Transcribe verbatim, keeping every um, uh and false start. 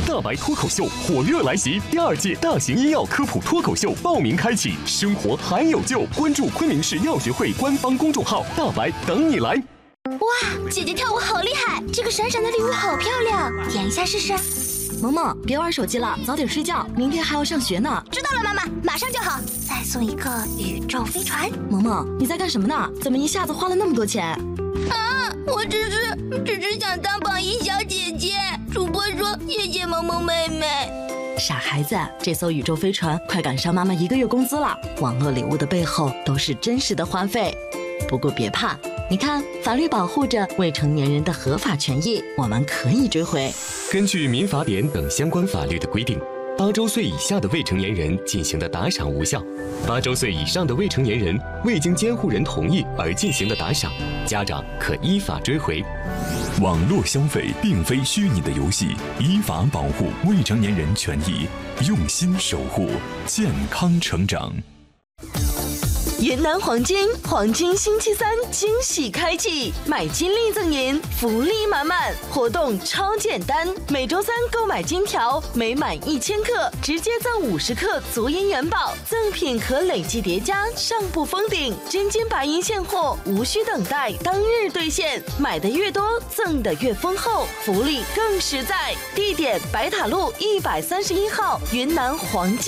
大白脱口秀火热来袭，第二届大型医药科普脱口秀报名开启，生活还有救！关注昆明市药学会官方公众号，大白等你来。 哇，姐姐跳舞好厉害！这个闪闪的礼物好漂亮，演一下试试。 萌萌，别玩手机了，早点睡觉，明天还要上学呢。 知道了，妈妈，马上就好。再送一个宇宙飞船。 萌萌，你在干什么呢？怎么一下子花了那么多钱？ 啊，我只是只是想当榜一小姐姐。主播说谢谢萌萌妹妹。 傻孩子，这艘宇宙飞船快赶上妈妈一个月工资了。网络礼物的背后都是真实的花费。不过别怕，你看，法律保护着未成年人的合法权益，我们可以追回。 根据民法典等相关法律的规定，八周岁以下的未成年人进行的打赏无效；八周岁以上的未成年人未经监护人同意而进行的打赏，家长可依法追回。 网络消费并非虚拟的游戏，依法保护未成年人权益，用心守护健康成长。 云南黄金，黄金星期三惊喜开启，买金立赠银，福利满满，活动超简单，每周三购买金条，每满一千克直接赠五十克足银元宝，赠品可累计叠加，上不封顶，真金白银现货，无需等待，当日兑现，买的越多，赠的越丰厚，福利更实在。地点：白塔路一百三十一号云南黄金。